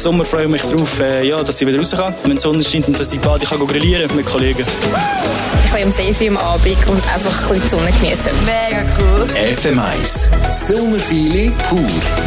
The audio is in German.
Sommer freue ich mich darauf, dass ich wieder raus kann, wenn die Sonne scheint und dass ich bald grillieren kann mit Kollegen. Ein bisschen am See sein am Abend und einfach ein bisschen die Sonne genießen. Mega cool. FM1 Sommerfeeling pur.